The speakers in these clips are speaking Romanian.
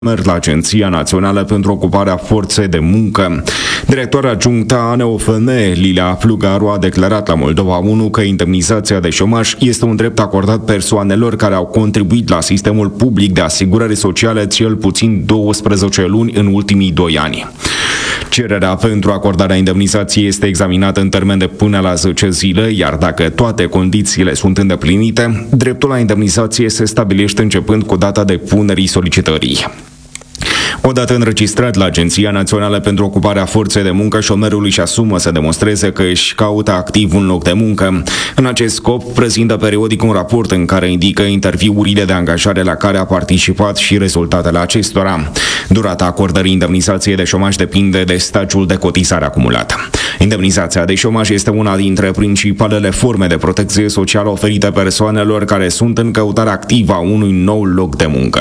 merg la Agenția Națională pentru Ocuparea Forței de Muncă. Directoarea adjunctă a ANOFM, Lilia Plugaru, a declarat la Moldova 1 că indemnizația de șomaj este un drept acordat persoanelor care au contribuit la sistemul public de asigurări sociale cel puțin 12 luni în ultimii 2 ani. Cererea pentru acordarea indemnizației este examinată în termen de până la 10 zile, iar dacă toate condițiile sunt îndeplinite, dreptul la indemnizație se stabilește începând cu data depunerii solicitării. Odată înregistrat la Agenția Națională pentru Ocuparea Forței de Muncă, șomerul își asumă să demonstreze că își caută activ un loc de muncă. În acest scop, prezintă periodic un raport în care indică interviurile de angajare la care a participat și rezultatele acestora. Durata acordării indemnizației de șomaj depinde de stagiul de cotizare acumulat. Indemnizația de șomaj este una dintre principalele forme de protecție socială oferite persoanelor care sunt în căutare activă a unui nou loc de muncă.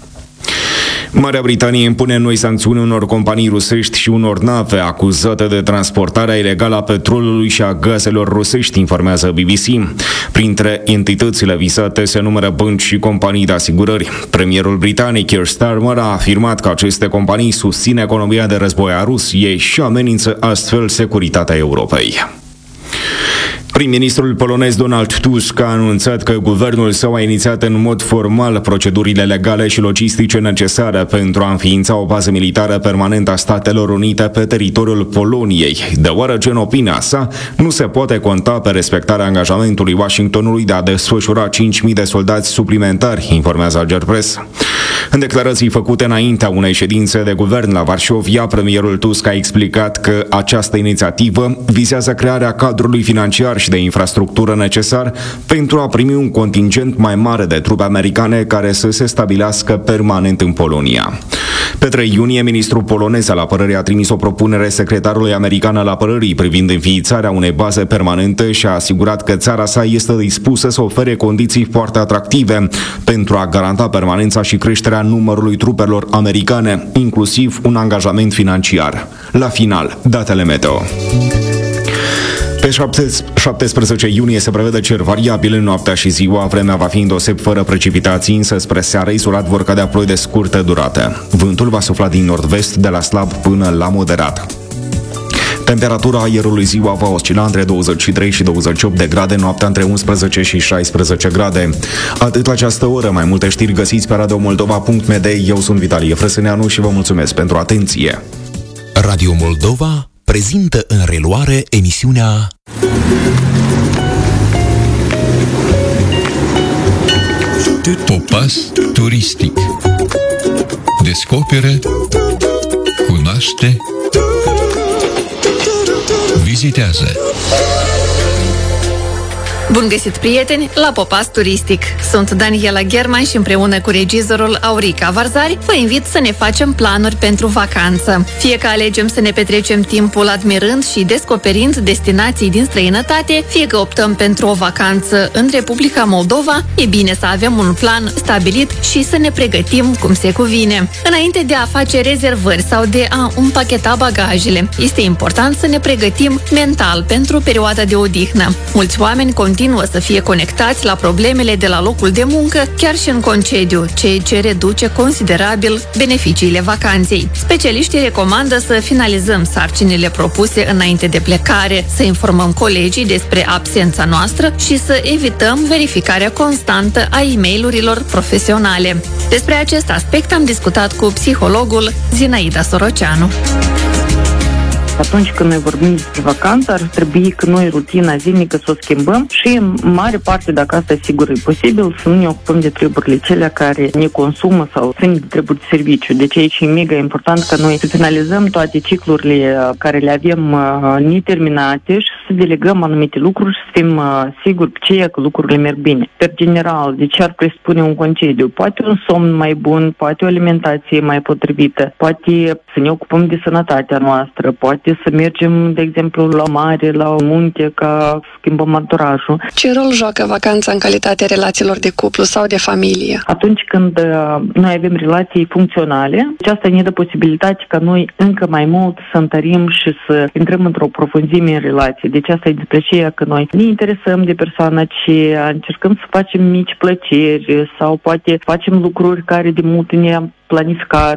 Marea Britanie impune noi sancțiuni unor companii rusești și unor nave acuzate de transportarea ilegală a petrolului și a gazelor rusești, informează BBC. Printre entitățile vizate se numără bănci și companii de asigurări. Premierul britanic Keir Starmer a afirmat că aceste companii susțin economia de război a Rusiei și amenință astfel securitatea Europei. Prim-ministrul polonez Donald Tusk a anunțat că guvernul său a inițiat în mod formal procedurile legale și logistice necesare pentru a înființa o bază militară permanentă a Statelor Unite pe teritoriul Poloniei, deoarece, în opinia sa, nu se poate conta pe respectarea angajamentului Washingtonului de a desfășura 5.000 de soldați suplimentari, informează Agerpres. În declarații făcute înaintea unei ședințe de guvern la Varșovia, premierul Tusk a explicat că această inițiativă vizează crearea cadrului financiar și de infrastructură necesar pentru a primi un contingent mai mare de trupe americane care să se stabilească permanent în Polonia. Pe 3 iunie, ministrul polonez al apărării a trimis o propunere secretarului american al apărării privind înființarea unei baze permanente și a asigurat că țara sa este dispusă să ofere condiții foarte atractive pentru a garanta permanența și creșterea numărului trupelor americane, inclusiv un angajament financiar. La final, datele meteo. Pe 17 iunie se prevede cer variabil în noaptea și ziua, vremea va fi îndoseb fără precipitații, însă spre seară izolat vor cădea ploi de scurtă durată. Vântul va sufla din nord-vest de la slab până la moderat. Temperatura aerului ziua va oscila între 23 și 28 de grade, noaptea între 11 și 16 grade. Atât la această oră, mai multe știri găsiți pe radiomoldova.md. Eu sunt Vitalie Frăsâneanu și vă mulțumesc pentru atenție. Radio Moldova prezintă în reluare emisiunea Popas turistic. Descoperă, cunoaște, vizitează. Bun găsit, prieteni, la Popas Turistic! Sunt Daniela German și împreună cu regizorul Aurica Varzari vă invit să ne facem planuri pentru vacanță. Fie că alegem să ne petrecem timpul admirând și descoperind destinații din străinătate, fie că optăm pentru o vacanță în Republica Moldova, e bine să avem un plan stabilit și să ne pregătim cum se cuvine. Înainte de a face rezervări sau de a împacheta bagajele, este important să ne pregătim mental pentru perioada de odihnă. Mulți oameni continuă să fie conectați la problemele de la locul de muncă, chiar și în concediu, ceea ce reduce considerabil beneficiile vacanței. Specialiștii recomandă să finalizăm sarcinile propuse înainte de plecare, să informăm colegii despre absența noastră și să evităm verificarea constantă a e-mail-urilor profesionale. Despre acest aspect am discutat cu psihologul Zinaida Soroceanu. Atunci când noi vorbim despre vacanță, ar trebui că noi rutina zilnică să o schimbăm și în mare parte, dacă asta e sigur e posibil, să nu ne ocupăm de treburile cele care ne consumă sau țin de treburi de serviciu. Deci aici e mega important ca noi să finalizăm toate ciclurile care le avem neterminate și să delegăm anumite lucruri și să fim siguri că lucrurile merg bine. Per general, de ce ar presupune un concediu? Poate un somn mai bun, poate o alimentație mai potrivită, poate să ne ocupăm de sănătatea noastră, poate este să mergem, de exemplu, la mare, la munte, ca schimbăm anturajul. Ce rol joacă vacanța în calitatea relațiilor de cuplu sau de familie? Atunci când noi avem relații funcționale, aceasta ne dă posibilitate ca noi încă mai mult să întărim și să intrăm într-o profunzime în relație. Deci asta e despre aceea că noi ne interesăm de persoana aceea, încercăm să facem mici plăceri sau poate facem lucruri care de mult ne-am planificat